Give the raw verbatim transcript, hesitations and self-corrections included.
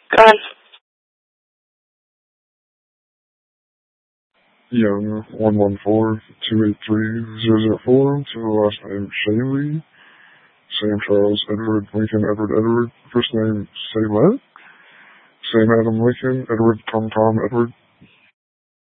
Go ahead. Young one one four two eight three zero zero four to the last name Shaylee. Sam Charles Edward Lincoln Edward Edward. First name Saylet. Sam Adam Lincoln Edward Tom Tom Edward.